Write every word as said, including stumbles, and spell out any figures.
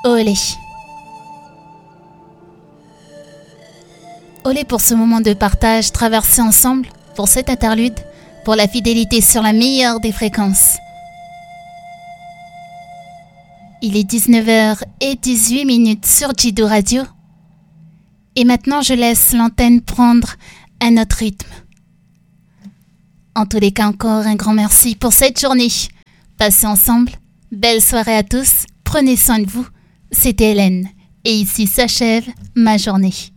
Olé. Olé pour ce moment de partage traversé ensemble, pour cet interlude, pour la fidélité sur la meilleure des fréquences. Il est dix-neuf heures dix-huit minutes sur Jiddu Radio. Et maintenant, je laisse l'antenne prendre un autre rythme. En tous les cas, encore un grand merci pour cette journée. Passez ensemble. Belle soirée à tous. Prenez soin de vous. C'était Hélène. Et ici s'achève ma journée.